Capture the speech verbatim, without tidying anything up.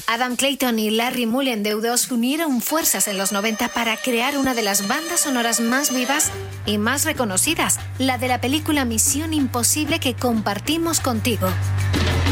Adam Clayton y Larry Mullen de U dos unieron fuerzas en los noventa para crear una de las bandas sonoras más vivas y más reconocidas, la de la película Misión Imposible que compartimos contigo.